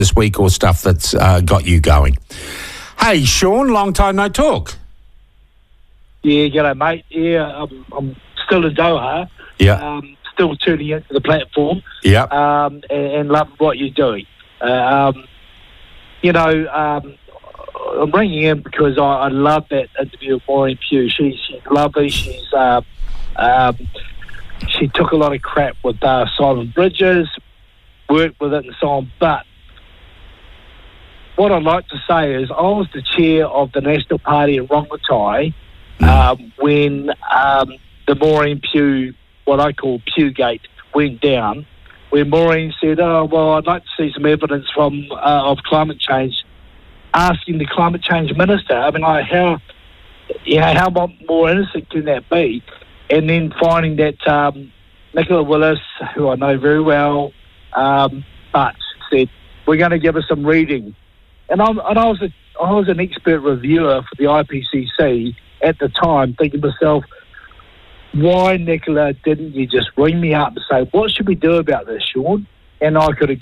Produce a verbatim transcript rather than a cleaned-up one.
this week or stuff that's uh, got you going. Hey, Sean, long time no talk. Yeah, g'day, mate. Yeah, I'm, I'm still in Doha. Yeah. Um, still tuning into the platform. Yeah. Um, and, and loving what you're doing. Uh, um, you know, um, I'm ringing in because I, I love that interview with Maureen Pugh. She, she's lovely. She's uh, um, she took a lot of crap with uh, Simon Bridges, worked with it and so on. But what I'd like to say is I was the chair of the National Party in Rongotai um, when um, the Maureen Pugh, what I call Pewgate, went down, where Maureen said, oh, well, I'd like to see some evidence from uh, of climate change, asking the climate change minister. I mean, like, how, you know, how more innocent can that be? And then finding that um, Nicola Willis, who I know very well, um, but said, we're going to give her some reading. And, I'm, and I was a, I was an expert reviewer for the I P C C at the time, thinking to myself, why, Nicola, didn't you just ring me up and say, what should we do about this, Sean? And I could have